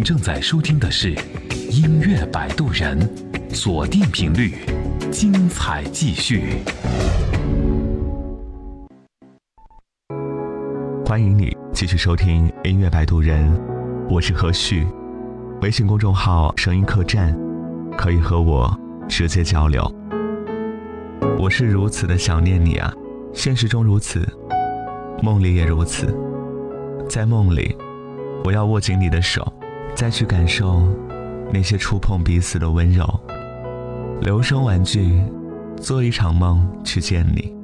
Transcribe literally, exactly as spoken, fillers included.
正在收听的是音乐摆渡人，锁定频率，精彩继续。 欢迎你继续收听音乐摆渡人，我是何旭。微信公众号声音客栈可以和我直接交流。我是如此的想念你啊，现实中如此，梦里也如此。在梦里，我要握紧你的手，再去感受那些触碰彼此的温柔。留声玩具，做一场梦去见你。